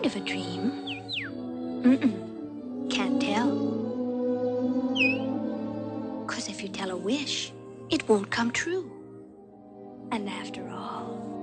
kind of a dream. Can't tell. 'Cause if you tell a wish, it won't come true. And after all,